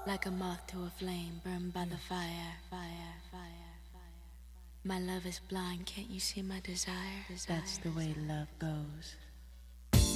like a moth to a flame, burned by the fire, fire, fire, fire. My love is blind, can't you see my desire? That's the way love goes.